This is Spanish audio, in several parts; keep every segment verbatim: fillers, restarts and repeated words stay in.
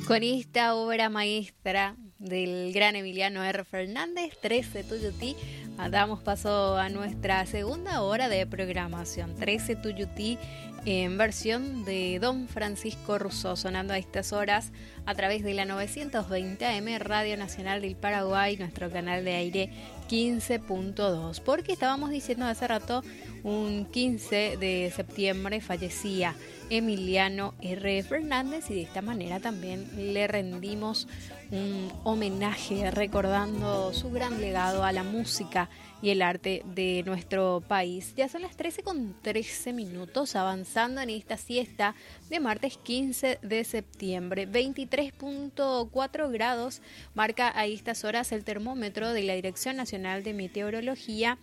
Con esta obra maestra del gran Emiliano R. Fernández, trece Tuyutí, damos paso a nuestra segunda hora de programación. trece Tuyutí en versión de Don Francisco Rousseau, sonando a estas horas a través de la novecientos veinte A M Radio Nacional del Paraguay, nuestro canal de aire quince punto dos. Porque estábamos diciendo hace rato, un quince de septiembre fallecía Emiliano R. Fernández, y de esta manera también le rendimos un homenaje recordando su gran legado a la música y el arte de nuestro país. Ya son las trece con trece minutos, avanzando en esta siesta de martes quince de septiembre. veintitrés punto cuatro grados marca a estas horas el termómetro de la Dirección Nacional de Meteorología,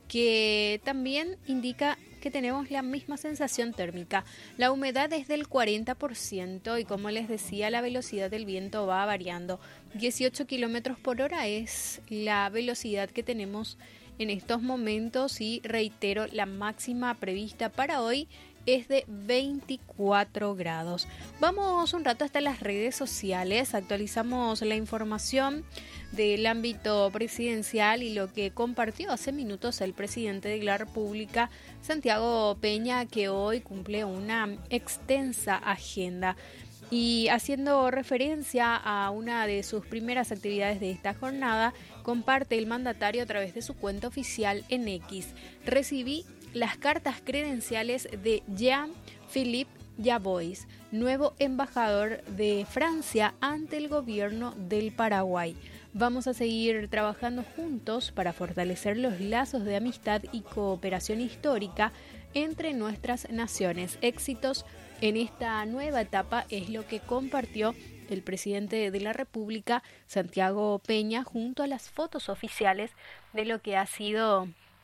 que también indica que tenemos la misma sensación térmica. La humedad es del cuarenta por ciento y, como les decía, la velocidad del viento va variando. dieciocho kilómetros por hora es la velocidad que tenemos en estos momentos, y reitero, la máxima prevista para hoy es de veinticuatro grados. Vamos un rato hasta las redes sociales, actualizamos la información del ámbito presidencial y lo que compartió hace minutos el presidente de la República, Santiago Peña, que hoy cumple una extensa agenda. Y haciendo referencia a una de sus primeras actividades de esta jornada, comparte el mandatario a través de su cuenta oficial en X: recibí las cartas credenciales de Jean-Philippe Javois, nuevo embajador de Francia ante el gobierno del Paraguay. Vamos a seguir trabajando juntos para fortalecer los lazos de amistad y cooperación histórica entre nuestras naciones. Éxitos en esta nueva etapa es lo que compartió el presidente de la República, Santiago Peña, junto a las fotos oficiales de lo que ha sido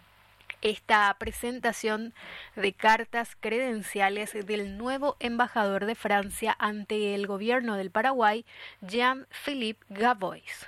esta presentación de cartas credenciales del nuevo embajador de Francia ante el gobierno del Paraguay, Jean-Philippe Javois.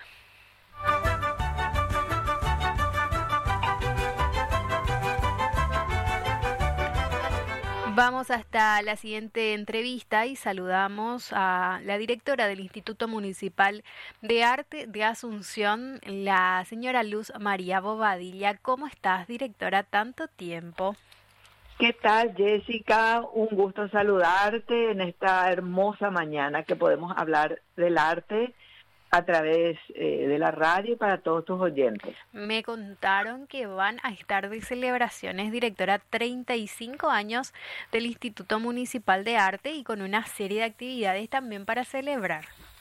Vamos hasta la siguiente entrevista y saludamos a la directora del Instituto Municipal de Arte de Asunción, la señora Luz María Bobadilla. ¿Cómo estás, directora? Tanto tiempo. ¿Qué tal, Jessica? Un gusto saludarte en esta hermosa mañana que podemos hablar del arte a través eh, de la radio y para todos tus oyentes. Me contaron que van a estar de celebraciones, directora, treinta y cinco años del Instituto Municipal de Arte, y con una serie de actividades también para celebrar.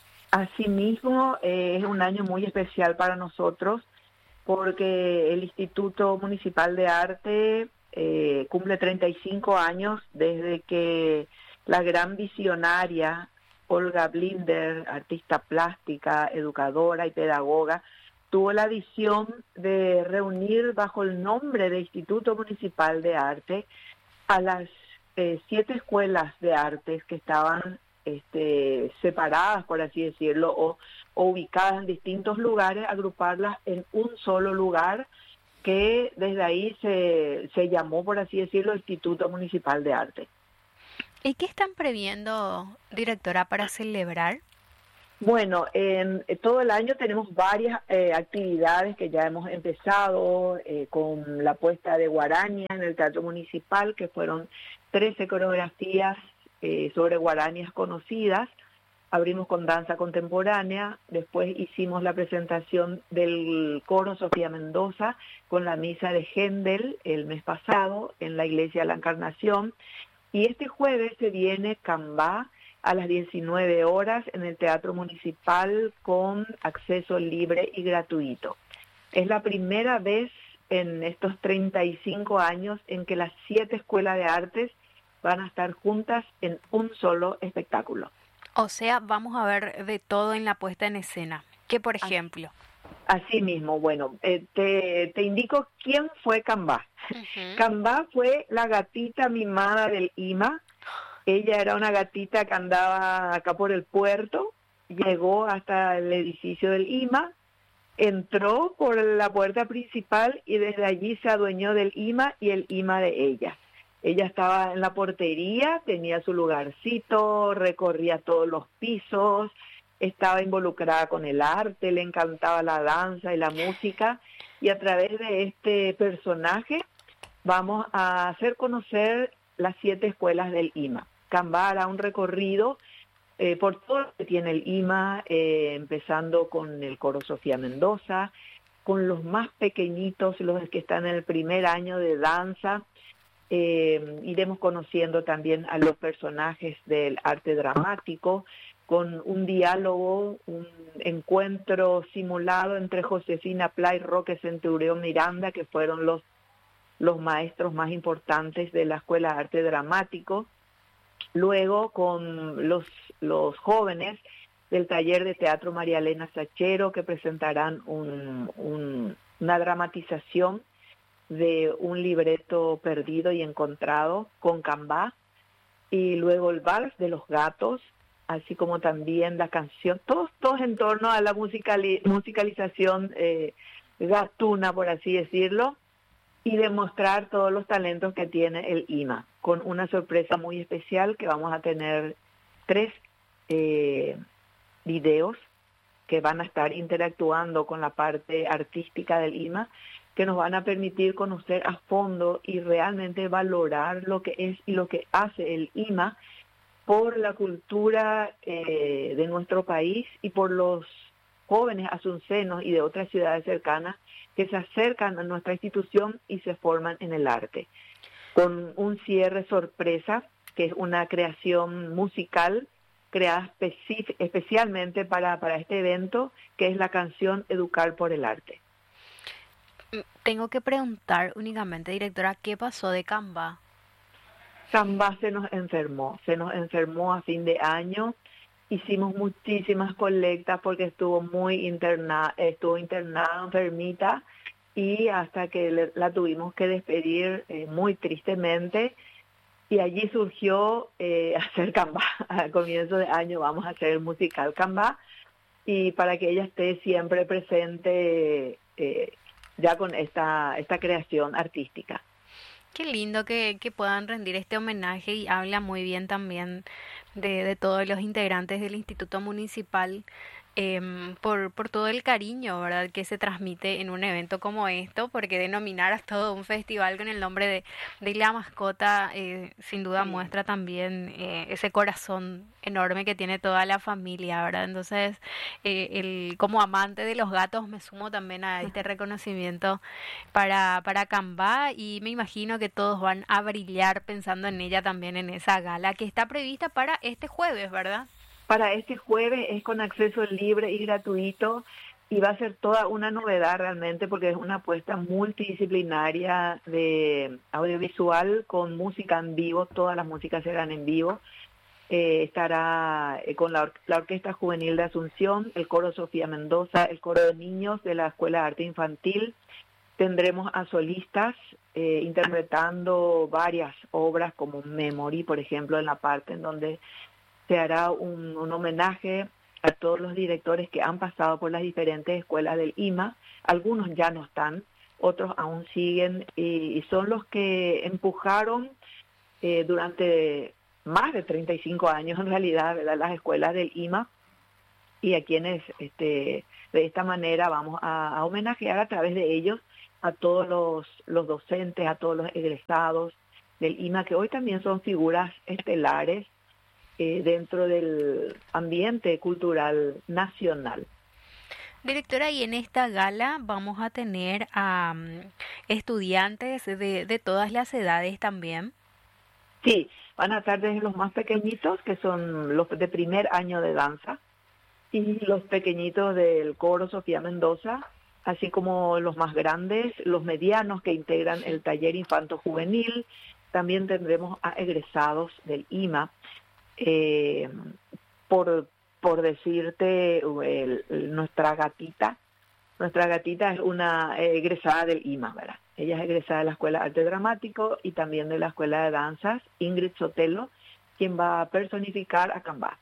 Asimismo, eh, es un año muy especial para nosotros porque el Instituto Municipal de Arte eh, cumple treinta y cinco años desde que la gran visionaria Olga Blinder, artista plástica, educadora y pedagoga, tuvo la visión de reunir bajo el nombre de Instituto Municipal de Arte a las eh, siete escuelas de artes que estaban este, separadas, por así decirlo, o, o ubicadas en distintos lugares, agruparlas en un solo lugar, que desde ahí se, se llamó, por así decirlo, Instituto Municipal de Arte. ¿Y qué están previendo, directora, para celebrar? Bueno, en eh, todo el año tenemos varias eh, actividades que ya hemos empezado, eh, con la puesta de guaraña en el Teatro Municipal, que fueron trece coreografías eh, sobre guarañas conocidas. Abrimos con danza contemporánea, después hicimos la presentación del coro Sofía Mendoza con la misa de Händel el mes pasado en la Iglesia de la Encarnación. Y este jueves se viene Cambá a las diecinueve horas en el Teatro Municipal con acceso libre y gratuito. Es la primera vez en estos treinta y cinco años en que las siete escuelas de artes van a estar juntas en un solo espectáculo. O sea, vamos a ver de todo en la puesta en escena. ¿Qué, por ejemplo? Así mismo, bueno, eh, te, te indico quién fue Cambá. Uh-huh. Cambá fue la gatita mimada del I M A. Ella era una gatita que andaba acá por el puerto, llegó hasta el edificio del I M A, entró por la puerta principal y desde allí se adueñó del I M A y el I M A de ella. Ella estaba en la portería, tenía su lugarcito, recorría todos los pisos, estaba involucrada con el arte, le encantaba la danza y la música, y a través de este personaje vamos a hacer conocer las siete escuelas del I M A. Cambá hará un recorrido eh, por todo lo que tiene el I M A, eh, empezando con el coro Sofía Mendoza, con los más pequeñitos, los que están en el primer año de danza. Eh, iremos conociendo también a los personajes del arte dramático, con un diálogo, un encuentro simulado entre Josefina Pla y Roque Centurión Miranda, que fueron los, los maestros más importantes de la Escuela de Arte Dramático. Luego con los, los jóvenes del taller de teatro María Elena Sachero, que presentarán un, un, una dramatización de un libreto perdido y encontrado con Cambá, y luego el vals de los gatos, así como también la canción, todos, todos en torno a la musicali musicalización eh, gatuna, por así decirlo, y demostrar todos los talentos que tiene el I M A, con una sorpresa muy especial que vamos a tener tres eh, videos que van a estar interactuando con la parte artística del I M A, que nos van a permitir conocer a fondo y realmente valorar lo que es y lo que hace el I M A por la cultura eh, de nuestro país y por los jóvenes asuncenos y de otras ciudades cercanas que se acercan a nuestra institución y se forman en el arte. Con un cierre sorpresa, que es una creación musical creada especialmente para, para este evento, que es la canción Educar por el Arte. Tengo que preguntar únicamente, directora, ¿qué pasó de Cambá? Cambá se nos enfermó, se nos enfermó a fin de año. Hicimos muchísimas colectas porque estuvo muy internada, estuvo internada, enfermita, y hasta que le, la tuvimos que despedir eh, muy tristemente. Y allí surgió eh, hacer Cambá. A comienzo de año vamos a hacer el musical Cambá, y para que ella esté siempre presente eh, ya con esta, esta creación artística. Qué lindo que, que puedan rendir este homenaje, y habla muy bien también de, de todos los integrantes del Instituto Municipal eh, por, por todo el cariño, ¿verdad?, que se transmite en un evento como esto, porque denominar a todo un festival con el nombre de, de la mascota eh, sin duda Sí. muestra también eh, ese corazón enorme que tiene toda la familia, ¿verdad? Entonces, eh, el, como amante de los gatos me sumo también a este reconocimiento para, para Cambá, y me imagino que todos van a brillar pensando en ella también en esa gala que está prevista para este jueves, ¿verdad? Para este jueves es con acceso libre y gratuito, y va a ser toda una novedad realmente, porque es una apuesta multidisciplinaria de audiovisual con música en vivo. Todas las músicas serán en vivo. Eh, estará eh, con la, or la Orquesta Juvenil de Asunción, el coro Sofía Mendoza, el coro de niños de la Escuela de Arte Infantil. Tendremos a solistas eh, interpretando varias obras como Memory, por ejemplo, en la parte en donde se hará un, un homenaje a todos los directores que han pasado por las diferentes escuelas del I M A. Algunos ya no están, otros aún siguen, y, y son los que empujaron eh, durante más de treinta y cinco años en realidad, ¿verdad?, las escuelas del I M A, y a quienes este, de esta manera vamos a, a homenajear a través de ellos a todos los, los docentes, a todos los egresados del I M A, que hoy también son figuras estelares Eh, dentro del ambiente cultural nacional. Directora, y en esta gala vamos a tener a um, estudiantes de, de todas las edades también. Sí, van a estar desde los más pequeñitos, que son los de primer año de danza, y los pequeñitos del coro Sofía Mendoza, así como los más grandes, los medianos que integran el taller infanto-juvenil. También tendremos a egresados del I M A. Eh, por, por decirte, el, nuestra gatita, nuestra gatita es una eh, egresada del I M A, ¿verdad? Ella es egresada de la Escuela de Arte Dramático y también de la Escuela de Danzas, Ingrid Sotelo, quien va a personificar a Cambá.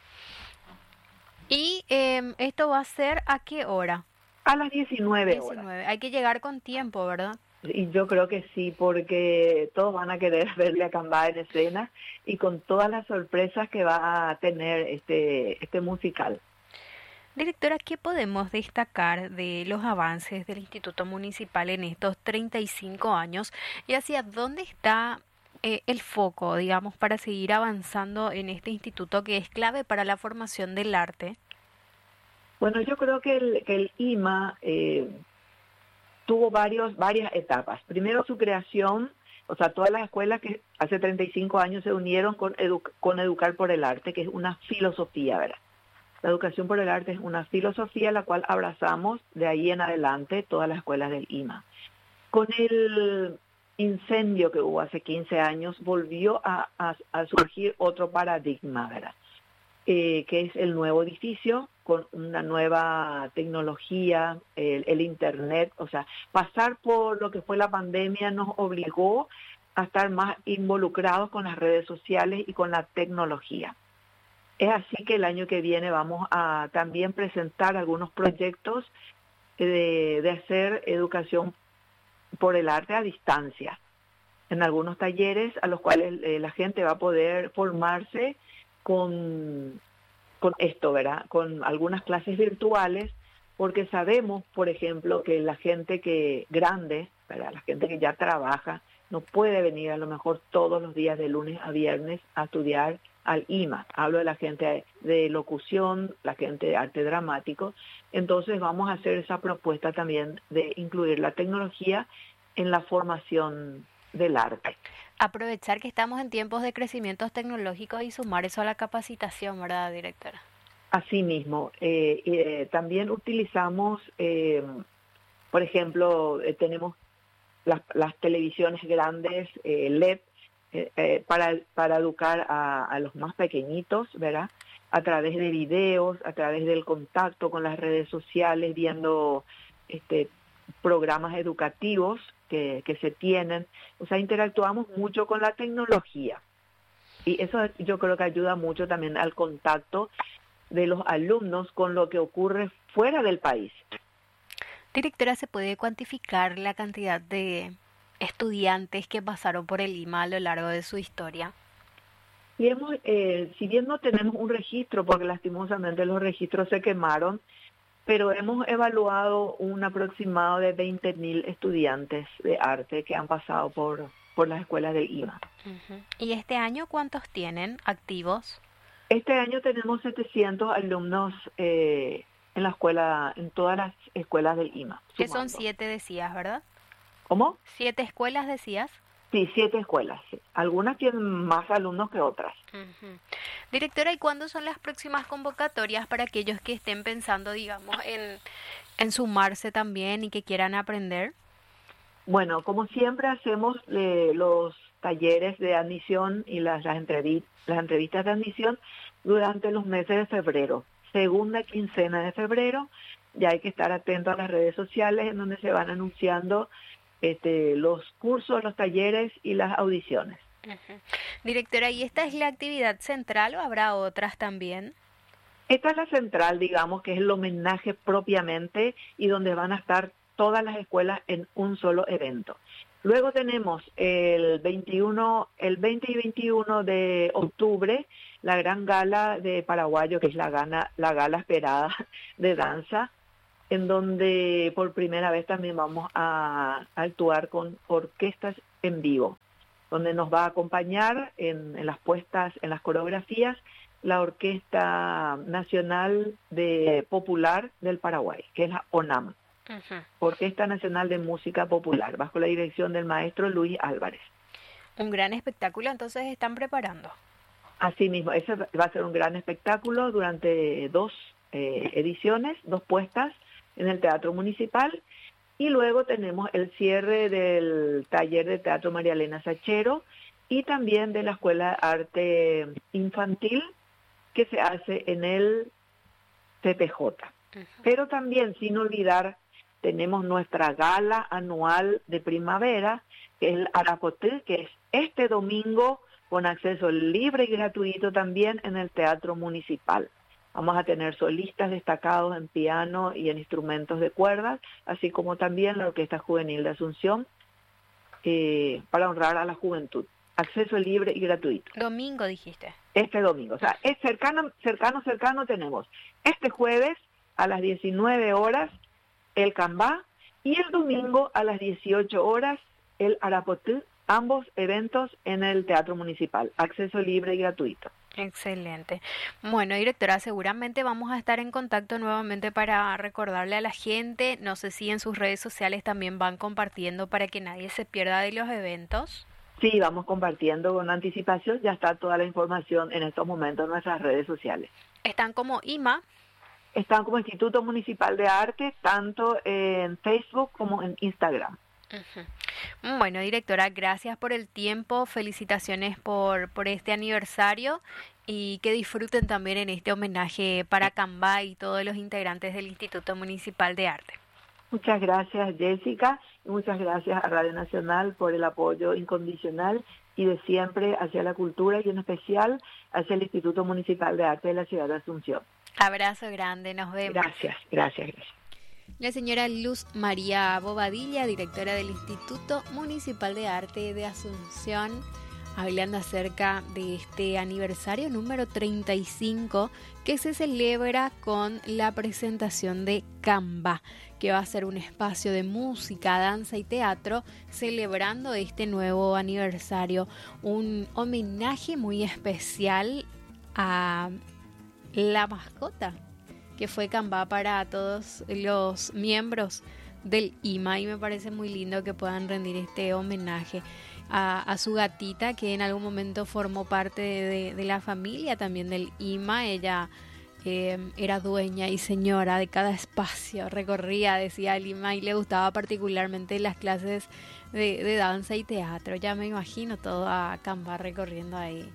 ¿Y eh, esto va a ser a qué hora? A las diecinueve horas. diecinueve. Hay que llegar con tiempo, ¿verdad? Y yo creo que sí, porque todos van a querer verle a Cambá en escena y con todas las sorpresas que va a tener este, este musical. Directora, ¿qué podemos destacar de los avances del Instituto Municipal en estos treinta y cinco años y hacia dónde está eh, el foco, digamos, para seguir avanzando en este instituto que es clave para la formación del arte? Bueno, yo creo que el, que el I M A eh, tuvo varios, varias etapas. Primero su creación, o sea, todas las escuelas que hace treinta y cinco años se unieron con, edu con Educar por el Arte, que es una filosofía, ¿verdad? La educación por el arte es una filosofía la cual abrazamos de ahí en adelante todas las escuelas del I M A. Con el incendio que hubo hace quince años, volvió a, a, a surgir otro paradigma, ¿verdad? Eh, que es el nuevo edificio con una nueva tecnología, el, el Internet. O sea, pasar por lo que fue la pandemia nos obligó a estar más involucrados con las redes sociales y con la tecnología. Es así que el año que viene vamos a también presentar algunos proyectos de, de hacer educación por el arte a distancia, en algunos talleres a los cuales eh, la gente va a poder formarse con, con esto, ¿verdad? Con algunas clases virtuales, porque sabemos, por ejemplo, que la gente que grande, ¿verdad? La gente que ya trabaja, no puede venir a lo mejor todos los días de lunes a viernes a estudiar al I M A. Hablo de la gente de locución, la gente de arte dramático. Entonces vamos a hacer esa propuesta también de incluir la tecnología en la formación del arte. Aprovechar que estamos en tiempos de crecimientos tecnológicos y sumar eso a la capacitación, ¿verdad, directora? Asimismo, eh, eh, también utilizamos, eh, por ejemplo, eh, tenemos las, las televisiones grandes, eh, L E D, eh, eh, para, para educar a, a los más pequeñitos, ¿verdad? A través de videos, a través del contacto con las redes sociales, viendo este, programas educativos que, que se tienen. O sea, interactuamos mucho con la tecnología. Y eso yo creo que ayuda mucho también al contacto de los alumnos con lo que ocurre fuera del país. Directora, ¿se puede cuantificar la cantidad de estudiantes que pasaron por el I M A a lo largo de su historia? Y hemos, eh, si bien no tenemos un registro, porque lastimosamente los registros se quemaron, pero hemos evaluado un aproximado de veinte mil estudiantes de arte que han pasado por, por las escuelas del I M A. Uh-huh. ¿Y este año cuántos tienen activos? Este año tenemos setecientos alumnos eh, en la escuela, en todas las escuelas del I M A. Que son siete, decías, ¿verdad? ¿Cómo? ¿Siete escuelas, decías? Sí, siete escuelas. Sí. Algunas tienen más alumnos que otras. Uh-huh. Directora, ¿y cuándo son las próximas convocatorias para aquellos que estén pensando, digamos, en, en sumarse también y que quieran aprender? Bueno, como siempre hacemos eh, los talleres de admisión y las, las, entrevi las entrevistas de admisión durante los meses de febrero. Segunda quincena de febrero, ya hay que estar atento a las redes sociales en donde se van anunciando Este, los cursos, los talleres y las audiciones. Uh-huh. Directora, ¿y esta es la actividad central o habrá otras también? Esta es la central, digamos, que es el homenaje propiamente y donde van a estar todas las escuelas en un solo evento. Luego tenemos el veintiuno, el veinte y veintiuno de octubre, la gran gala de Paraguayo, que es la, gana, la gala esperada de danza, en donde por primera vez también vamos a, a actuar con orquestas en vivo, donde nos va a acompañar en, en las puestas, en las coreografías, la Orquesta Nacional de Popular del Paraguay, que es la ONAM, uh-huh. Orquesta Nacional de Música Popular, bajo la dirección del maestro Luis Álvarez. Un gran espectáculo, entonces están preparando. Así mismo, ese va a ser un gran espectáculo durante dos eh, ediciones, dos puestas, en el Teatro Municipal, y luego tenemos el cierre del taller de teatro María Elena Sachero y también de la Escuela de Arte Infantil que se hace en el C P J. Uh-huh. Pero también, sin olvidar, tenemos nuestra gala anual de primavera, que es el Aracotel, que es este domingo con acceso libre y gratuito también en el Teatro Municipal. Vamos a tener solistas destacados en piano y en instrumentos de cuerdas, así como también la Orquesta Juvenil de Asunción eh, para honrar a la juventud. Acceso libre y gratuito. Domingo dijiste. Este domingo, o sea, es cercano, cercano, cercano tenemos. Este jueves a las diecinueve horas el Cambá y el domingo a las dieciocho horas el Arapotú, ambos eventos en el Teatro Municipal. Acceso libre y gratuito. Excelente. Bueno, directora, seguramente vamos a estar en contacto nuevamente para recordarle a la gente. No sé si en sus redes sociales también van compartiendo para que nadie se pierda de los eventos. Sí, vamos compartiendo con anticipación. Ya está toda la información en estos momentos en nuestras redes sociales. Están como I M A. Están como Instituto Municipal de Arte, tanto en Facebook como en Instagram. Uh-huh. Bueno, directora, gracias por el tiempo, felicitaciones por, por este aniversario y que disfruten también en este homenaje para Cambá y todos los integrantes del Instituto Municipal de Arte. Muchas gracias, Jessica, y muchas gracias a Radio Nacional por el apoyo incondicional y de siempre hacia la cultura y en especial hacia el Instituto Municipal de Arte de la Ciudad de Asunción. Abrazo grande, nos vemos. Gracias, gracias, gracias. La señora Luz María Bobadilla, directora del Instituto Municipal de Arte de Asunción, hablando acerca de este aniversario número treinta y cinco que se celebra con la presentación de Cambá, que va a ser un espacio de música, danza y teatro celebrando este nuevo aniversario. Un homenaje muy especial a la mascota que fue Cambá para todos los miembros del I M A y me parece muy lindo que puedan rendir este homenaje a, a su gatita que en algún momento formó parte de, de, de la familia también del I M A. Ella eh, era dueña y señora de cada espacio, recorría, decía el I M A, y le gustaba particularmente las clases de, de danza y teatro. Ya me imagino todo a Cambá recorriendo ahí.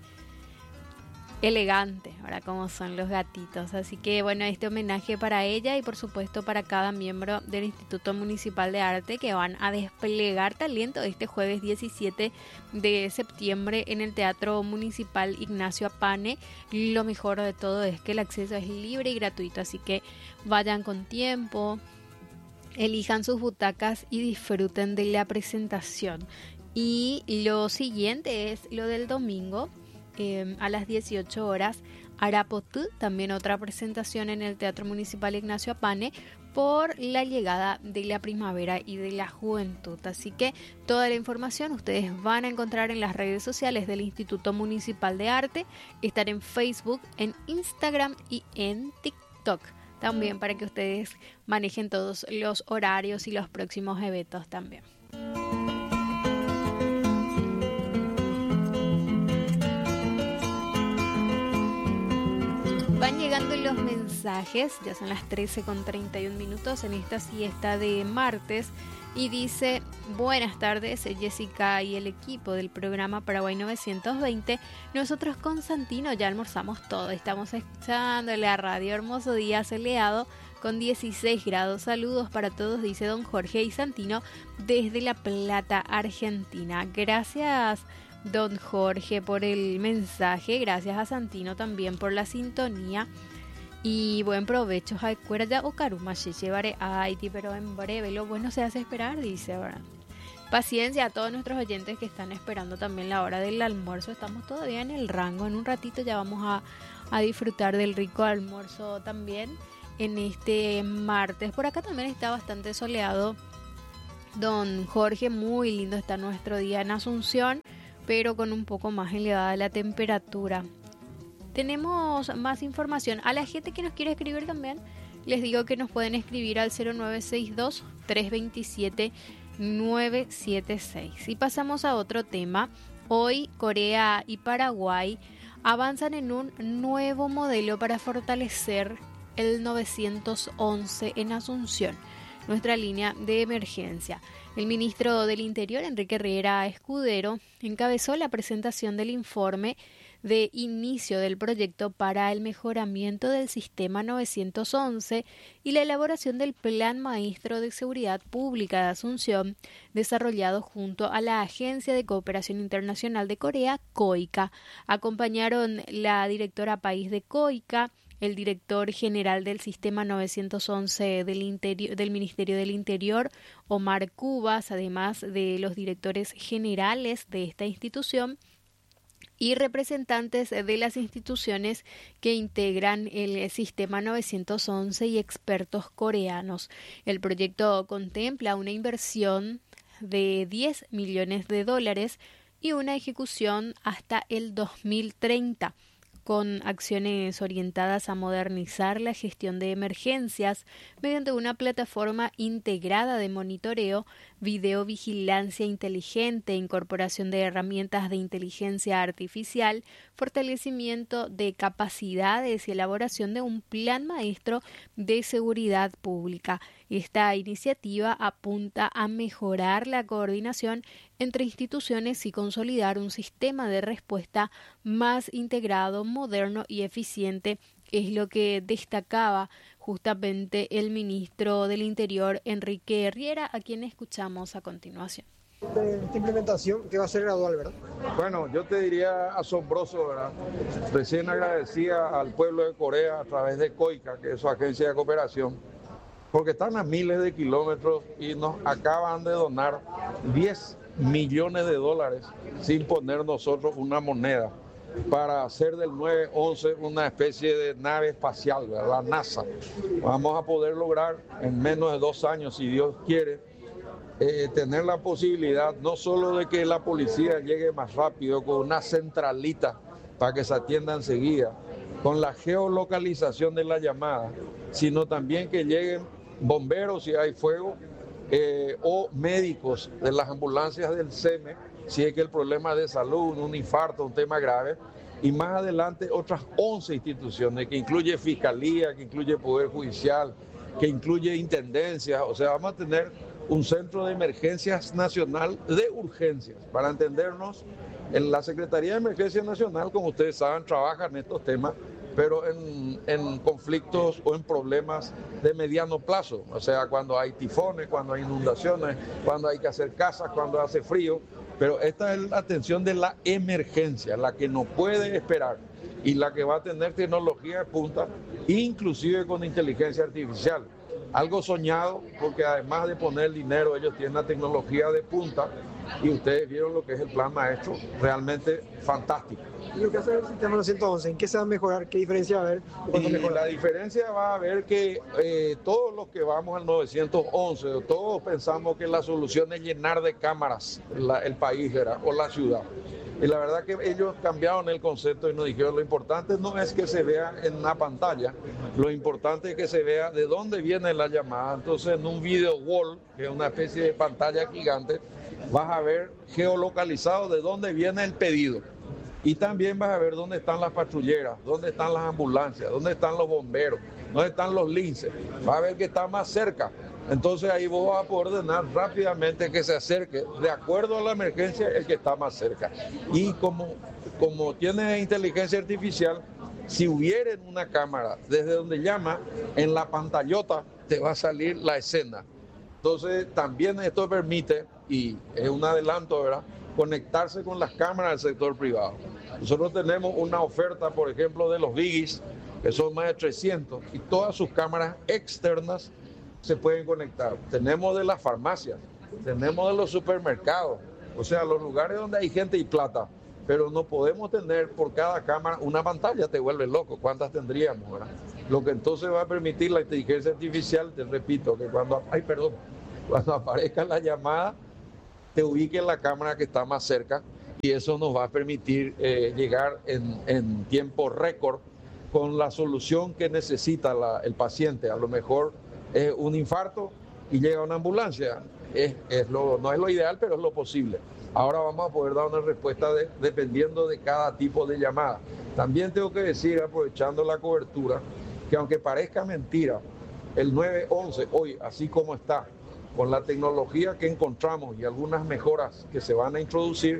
Elegante, ahora como son los gatitos. Así que bueno, este homenaje para ella y por supuesto para cada miembro del Instituto Municipal de Arte que van a desplegar talento este jueves diecisiete de septiembre en el Teatro Municipal Ignacio Apane. Lo mejor de todo es que el acceso es libre y gratuito, así que vayan con tiempo, elijan sus butacas y disfruten de la presentación. Y lo siguiente es lo del domingo. Eh, a las dieciocho horas, Arapotú, también otra presentación en el Teatro Municipal Ignacio Apane por la llegada de la primavera y de la juventud. Así que toda la información ustedes van a encontrar en las redes sociales del Instituto Municipal de Arte, estar en Facebook, en Instagram y en TikTok. También para que ustedes manejen todos los horarios y los próximos eventos también. Van llegando los mensajes, ya son las trece con treinta y un minutos en esta siesta de martes y dice: buenas tardes Jessica y el equipo del programa Paraguay novecientos veinte, nosotros con Santino ya almorzamos todo, estamos escuchando la radio, hermoso día soleado con dieciséis grados, saludos para todos, dice don Jorge y Santino desde La Plata, Argentina. Gracias don Jorge por el mensaje, gracias a Santino también por la sintonía y buen provecho. Ya o Karuma llevaré a Haití, pero en breve lo bueno se hace esperar, dice, ¿verdad? Paciencia a todos nuestros oyentes que están esperando también la hora del almuerzo, estamos todavía en el rango, en un ratito ya vamos a, a disfrutar del rico almuerzo también en este martes. Por acá también está bastante soleado, don Jorge, muy lindo está nuestro día en Asunción, pero con un poco más elevada la temperatura. Tenemos más información. A la gente que nos quiere escribir también, les digo que nos pueden escribir al cero nueve seis dos, tres dos siete, nueve siete seis. Y pasamos a otro tema. Hoy Corea y Paraguay avanzan en un nuevo modelo para fortalecer el novecientos once en Asunción, nuestra línea de emergencia. El ministro del Interior, Enrique Riera Escudero, encabezó la presentación del informe de inicio del proyecto para el mejoramiento del sistema novecientos once y la elaboración del Plan Maestro de Seguridad Pública de Asunción, desarrollado junto a la Agencia de Cooperación Internacional de Corea, COICA. Acompañaron la directora país de COICA, el director general del Sistema novecientos once del, interior, del Ministerio del Interior, Omar Cubas, además de los directores generales de esta institución y representantes de las instituciones que integran el Sistema novecientos once y expertos coreanos. El proyecto contempla una inversión de diez millones de dólares y una ejecución hasta el dos mil treinta, con acciones orientadas a modernizar la gestión de emergencias mediante una plataforma integrada de monitoreo, videovigilancia inteligente, incorporación de herramientas de inteligencia artificial, fortalecimiento de capacidades y elaboración de un plan maestro de seguridad pública. Esta iniciativa apunta a mejorar la coordinación entre instituciones y consolidar un sistema de respuesta más integrado, moderno y eficiente, es lo que destacaba justamente el ministro del Interior, Enrique Riera, a quien escuchamos a continuación. Esta implementación que va a ser gradual, ¿verdad? Bueno, yo te diría asombroso, ¿verdad? Recién agradecía al pueblo de Corea a través de COICA, que es su agencia de cooperación, porque están a miles de kilómetros y nos acaban de donar diez millones de dólares sin poner nosotros una moneda para hacer del nueve once una especie de nave espacial, ¿verdad? La NASA. Vamos a poder lograr en menos de dos años, si Dios quiere, eh, tener la posibilidad no solo de que la policía llegue más rápido con una centralita para que se atienda enseguida, con la geolocalización de la llamada, sino también que lleguen bomberos si hay fuego, eh, o médicos de las ambulancias del S E M E, si es que el problema de salud, un infarto, un tema grave, y más adelante otras once instituciones, que incluye Fiscalía, que incluye Poder Judicial, que incluye Intendencia. O sea, vamos a tener un centro de emergencias nacional de urgencias. Para entendernos, en la Secretaría de Emergencia Nacional, como ustedes saben, trabaja en estos temas, pero en, en conflictos o en problemas de mediano plazo, o sea, cuando hay tifones, cuando hay inundaciones, cuando hay que hacer casas, cuando hace frío, pero esta es la atención de la emergencia, la que no puede esperar y la que va a tener tecnología de punta, inclusive con inteligencia artificial. Algo soñado, porque además de poner dinero, ellos tienen la tecnología de punta y ustedes vieron lo que es el plan maestro, realmente fantástico. ¿Y lo que hace el sistema novecientos once? ¿En qué se va a mejorar? ¿Qué diferencia va a haber? Y la diferencia va a haber que eh, todos los que vamos al novecientos once, todos pensamos que la solución es llenar de cámaras la, el país, ¿verdad? O la ciudad. Y la verdad que ellos cambiaron el concepto y nos dijeron, lo importante no es que se vea en una pantalla, lo importante es que se vea de dónde viene la llamada. Entonces, en un video wall, que es una especie de pantalla gigante, vas a ver geolocalizado de dónde viene el pedido. Y también vas a ver dónde están las patrulleras, dónde están las ambulancias, dónde están los bomberos, dónde están los linces. Vas a ver que está más cerca. Entonces ahí vos vas a poder ordenar rápidamente que se acerque, de acuerdo a la emergencia, el que está más cerca. Y como, como tiene inteligencia artificial, si hubiera una cámara desde donde llama, en la pantallota te va a salir la escena. Entonces también esto permite, y es un adelanto, ¿verdad?, conectarse con las cámaras del sector privado. Nosotros tenemos una oferta, por ejemplo, de los Biggies, que son más de trescientos, y todas sus cámaras externas se pueden conectar. Tenemos de las farmacias, tenemos de los supermercados, o sea, los lugares donde hay gente y plata, pero no podemos tener por cada cámara una pantalla, te vuelve loco. ¿Cuántas tendríamos, verdad? Lo que entonces va a permitir la inteligencia artificial, te repito, que cuando, ay, perdón, cuando aparezca la llamada, te ubique en la cámara que está más cerca, y eso nos va a permitir eh, llegar en, en tiempo récord con la solución que necesita la, el paciente. A lo mejor es eh, un infarto y llega una ambulancia. Es, es lo, no es lo ideal, pero es lo posible. Ahora vamos a poder dar una respuesta de, dependiendo de cada tipo de llamada. También tengo que decir, aprovechando la cobertura, que aunque parezca mentira, el nueve once hoy, así como está, con la tecnología que encontramos y algunas mejoras que se van a introducir,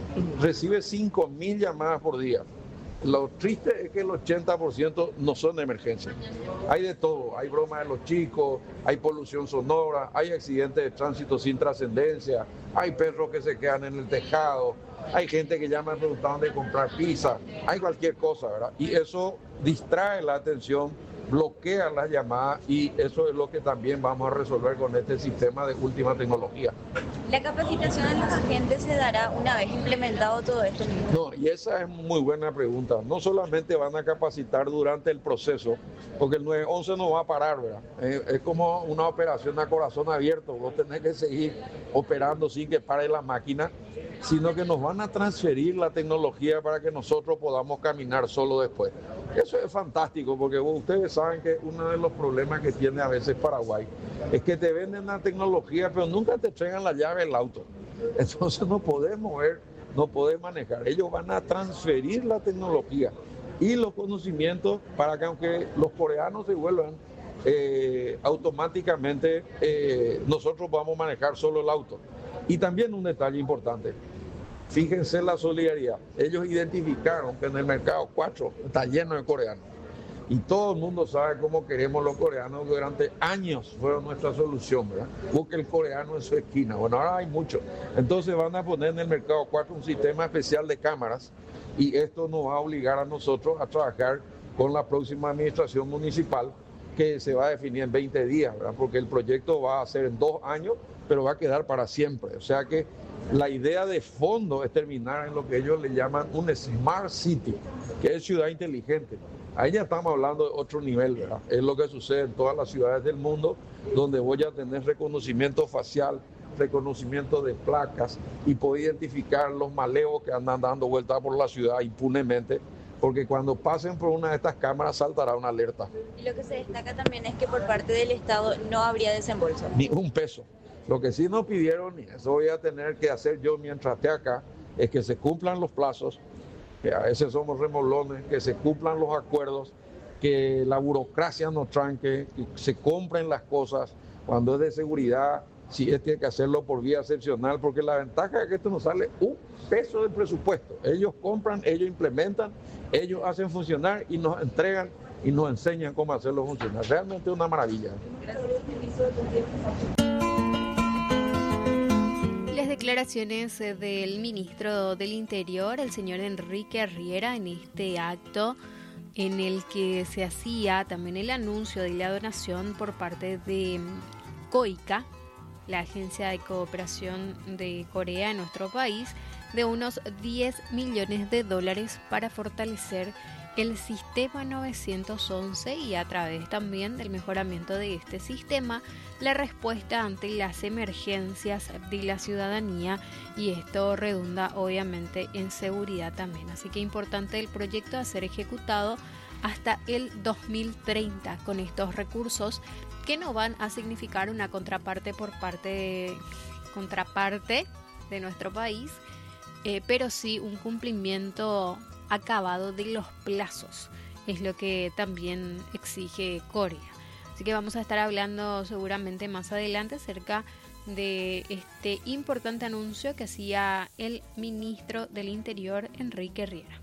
recibe cinco mil llamadas por día. Lo triste es que el ochenta por ciento no son de emergencia. Hay de todo, hay bromas de los chicos, hay polución sonora, hay accidentes de tránsito sin trascendencia, hay perros que se quedan en el tejado, hay gente que ya me preguntaban de comprar pizza, hay cualquier cosa, ¿verdad? Y eso distrae la atención, bloquea las llamadas y eso es lo que también vamos a resolver con este sistema de última tecnología. ¿La capacitación a los agentes se dará una vez implementado todo esto? No, y esa es muy buena pregunta. No solamente van a capacitar durante el proceso, porque el nueve once no va a parar, ¿verdad? Eh, es como una operación a corazón abierto, vos tenés que seguir operando sin que pare la máquina, sino que nos van a transferir la tecnología para que nosotros podamos caminar solo después. Eso es fantástico, porque ustedes saben que uno de los problemas que tiene a veces Paraguay es que te venden la tecnología, pero nunca te entregan la llave del auto. Entonces no podés mover, no podés manejar. Ellos van a transferir la tecnología y los conocimientos para que aunque los coreanos se vuelvan eh, automáticamente, eh, nosotros vamos a manejar solo el auto. Y también un detalle importante. Fíjense la solidaridad. Ellos identificaron que en el mercado cuatro está lleno de coreanos. Y todo el mundo sabe cómo queremos los coreanos. Durante años fueron nuestra solución, ¿verdad? Busque el coreano en su esquina. Bueno, ahora hay mucho. Entonces van a poner en el mercado cuatro un sistema especial de cámaras. Y esto nos va a obligar a nosotros a trabajar con la próxima administración municipal, que se va a definir en veinte días, ¿verdad? Porque el proyecto va a ser en dos años, pero va a quedar para siempre. O sea que la idea de fondo es terminar en lo que ellos le llaman un Smart City, que es ciudad inteligente. Ahí ya estamos hablando de otro nivel, ¿verdad? Es lo que sucede en todas las ciudades del mundo, donde voy a tener reconocimiento facial, reconocimiento de placas y poder identificar los maleos que andan dando vueltas por la ciudad impunemente, porque cuando pasen por una de estas cámaras saltará una alerta. Y lo que se destaca también es que por parte del Estado no habría desembolso. Ni un peso. Lo que sí nos pidieron, y eso voy a tener que hacer yo mientras esté acá, es que se cumplan los plazos, que a veces somos remolones, que se cumplan los acuerdos, que la burocracia no tranque, que se compren las cosas. Cuando es de seguridad, sí es tiene que hacerlo por vía excepcional, porque la ventaja es que esto nos sale un peso del presupuesto. Ellos compran, ellos implementan, ellos hacen funcionar y nos entregan y nos enseñan cómo hacerlo funcionar. Realmente es una maravilla. Las declaraciones del ministro del Interior, el señor Enrique Riera, en este acto en el que se hacía también el anuncio de la donación por parte de COICA, la Agencia de Cooperación de Corea en nuestro país, de unos diez millones de dólares para fortalecer el sistema nueve once y a través también del mejoramiento de este sistema, la respuesta ante las emergencias de la ciudadanía, y esto redunda obviamente en seguridad también. Así que importante el proyecto a ser ejecutado hasta el dos mil treinta con estos recursos que no van a significar una contraparte por parte de, contraparte de nuestro país, eh, pero sí un cumplimiento acabado de los plazos, es lo que también exige Corea. Así que vamos a estar hablando seguramente más adelante acerca de este importante anuncio que hacía el ministro del Interior, Enrique Riera.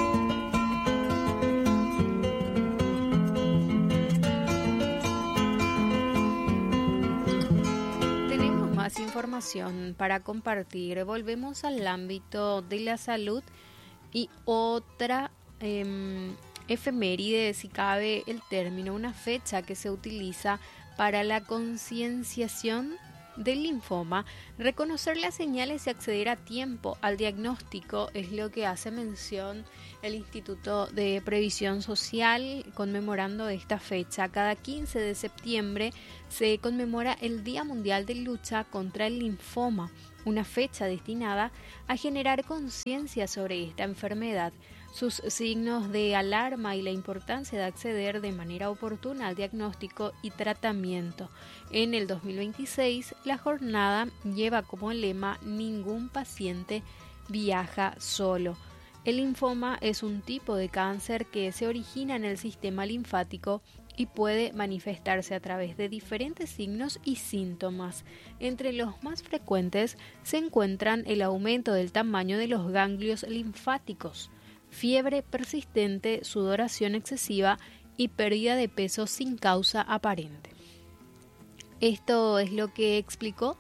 Tenemos más información para compartir. Volvemos al ámbito de la salud y otra eh, efeméride, si cabe el término, una fecha que se utiliza para la concienciación del linfoma. Reconocer las señales y acceder a tiempo al diagnóstico es lo que hace mención el Instituto de Previsión Social, conmemorando esta fecha. Cada quince de septiembre se conmemora el Día Mundial de Lucha contra el Linfoma, una fecha destinada a generar conciencia sobre esta enfermedad, sus signos de alarma y la importancia de acceder de manera oportuna al diagnóstico y tratamiento. En el dos mil veintiséis, la jornada lleva como lema "Ningún paciente viaja solo". El linfoma es un tipo de cáncer que se origina en el sistema linfático y puede manifestarse a través de diferentes signos y síntomas. Entre los más frecuentes se encuentran el aumento del tamaño de los ganglios linfáticos, fiebre persistente, sudoración excesiva y pérdida de peso sin causa aparente. Esto es lo que explicó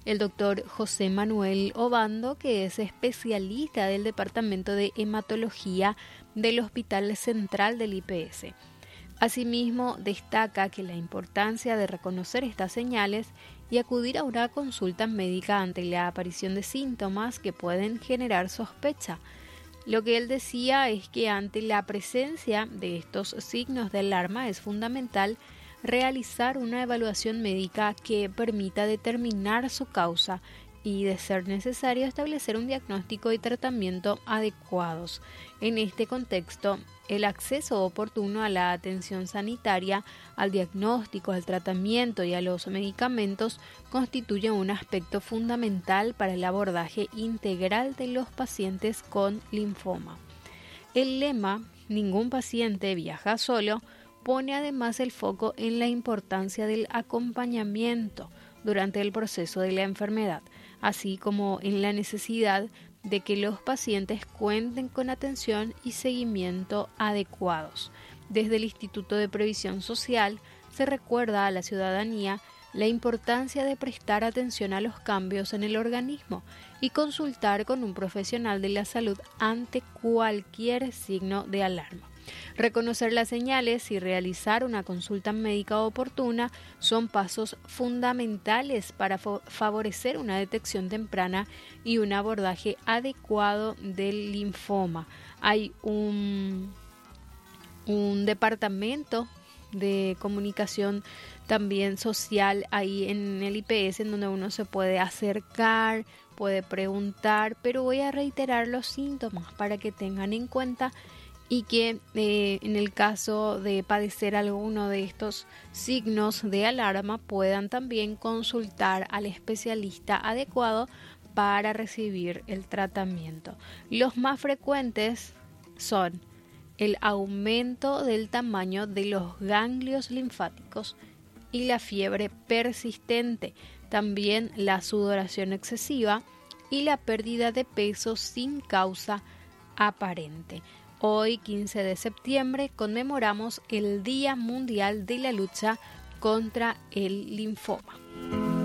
el doctor José Manuel Obando, que es especialista del Departamento de Hematología del Hospital Central del I P S. Asimismo, destaca que la importancia de reconocer estas señales y acudir a una consulta médica ante la aparición de síntomas que pueden generar sospecha. Lo que él decía es que ante la presencia de estos signos de alarma es fundamental realizar una evaluación médica que permita determinar su causa y, de ser necesario, establecer un diagnóstico y tratamiento adecuados. En este contexto, el acceso oportuno a la atención sanitaria, al diagnóstico, al tratamiento y a los medicamentos constituye un aspecto fundamental para el abordaje integral de los pacientes con linfoma. El lema "Ningún paciente viaja solo" pone además el foco en la importancia del acompañamiento durante el proceso de la enfermedad, así como en la necesidad de que los pacientes cuenten con atención y seguimiento adecuados. Desde el Instituto de Previsión Social se recuerda a la ciudadanía la importancia de prestar atención a los cambios en el organismo y consultar con un profesional de la salud ante cualquier signo de alarma. Reconocer las señales y realizar una consulta médica oportuna son pasos fundamentales para favorecer una detección temprana y un abordaje adecuado del linfoma. Hay un, un departamento de comunicación también social ahí en el I P S en donde uno se puede acercar, puede preguntar, pero voy a reiterar los síntomas para que tengan en cuenta y que eh, en el caso de padecer alguno de estos signos de alarma puedan también consultar al especialista adecuado para recibir el tratamiento. Los más frecuentes son el aumento del tamaño de los ganglios linfáticos y la fiebre persistente, también la sudoración excesiva y la pérdida de peso sin causa aparente. Hoy, quince de septiembre, conmemoramos el Día Mundial de la Lucha contra el Linfoma.